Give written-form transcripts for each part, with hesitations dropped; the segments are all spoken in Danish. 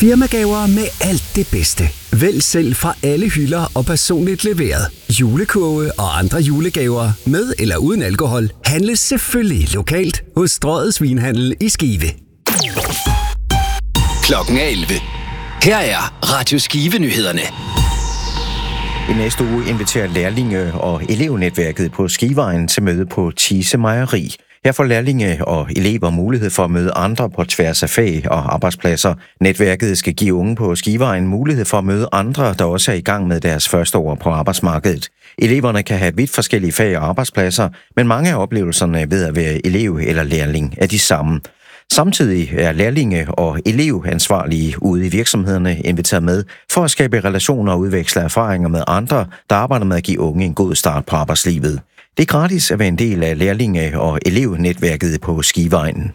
Firmagaver med alt det bedste. Vælg selv fra alle hylder og personligt leveret. Julekurve og andre julegaver med eller uden alkohol handles selvfølgelig lokalt hos Strøget Svinhandel i Skive. Klokken 11. Her er Radio Skive-nyhederne. I næste uge inviterer lærlinge- og elevnetværket på Skiveegn til møde på Thise Mejeri. Her får lærlinge og elever mulighed for at møde andre på tværs af fag og arbejdspladser. Netværket skal give unge på Skiveegn mulighed for at møde andre, der også er i gang med deres første år på arbejdsmarkedet. Eleverne kan have vidt forskellige fag og arbejdspladser, men mange af oplevelserne ved at være elev eller lærling er de samme. Samtidig er lærlinge og elevansvarlige ude i virksomhederne inviteret med for at skabe relationer og udveksle erfaringer med andre, der arbejder med at give unge en god start på arbejdslivet. Det er gratis at være en del af lærlinge- og elevnetværket på Skiveegn.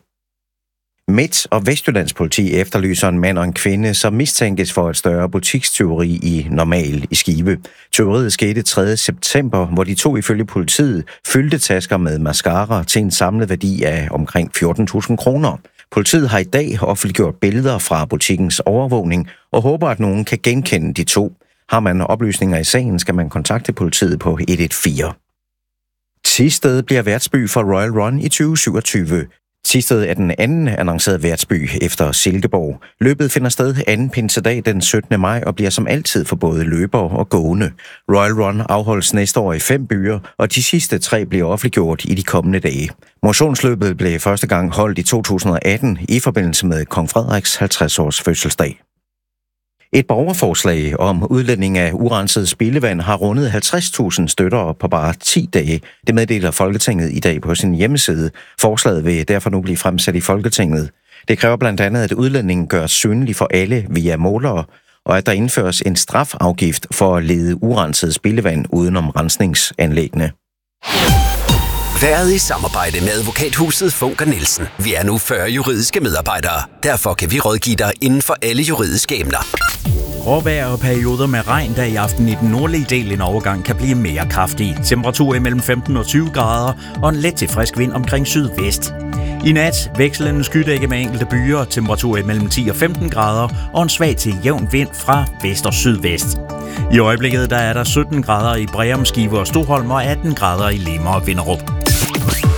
Midt- og Vestjyllands politi efterlyser en mand og en kvinde, som mistænkes for et større butikstyveri i Normal i Skive. Tyveriet skete 3. september, hvor de to ifølge politiet fyldte tasker med mascara til en samlet værdi af omkring 14.000 kroner. Politiet har i dag offentliggjort billeder fra butikkens overvågning og håber, at nogen kan genkende de to. Har man oplysninger i sagen, skal man kontakte politiet på 114. Thisted bliver værtsby for Royal Run i 2027. Thisted er den anden annoncerede værtsby efter Silkeborg. Løbet finder sted anden pinsedag den 17. maj og bliver som altid for både løbere og gående. Royal Run afholdes næste år i 5 byer, og de sidste 3 bliver offentliggjort i de kommende dage. Motionsløbet blev første gang holdt i 2018 i forbindelse med Kong Frederiks 50-års fødselsdag. Et borgerforslag om udledning af urenset spildevand har rundet 50.000 støtter på bare 10 dage. Det meddeler Folketinget i dag på sin hjemmeside. Forslaget vil derfor nu blive fremsat i Folketinget. Det kræver blandt andet, at udledningen gøres synlig for alle via målere, og at der indføres en strafafgift for at lede urenset spildevand udenom rensningsanlæggene. Været i samarbejde med advokathuset Funker Nielsen. Vi er nu 40 juridiske medarbejdere. Derfor kan vi rådgive dig inden for alle juridiske emner. Råvejr og perioder med regn, der i aften i den nordlige del en overgang kan blive mere kraftig. Temperaturer mellem 15 og 20 grader og en let til frisk vind omkring sydvest. I nat vekslende skydække med enkelte byer, temperaturer mellem 10 og 15 grader og en svag til jævn vind fra vest og sydvest. I øjeblikket der er der 17 grader i Breum, Skive og Stoholm og 18 grader i Lemmer og Vinderup.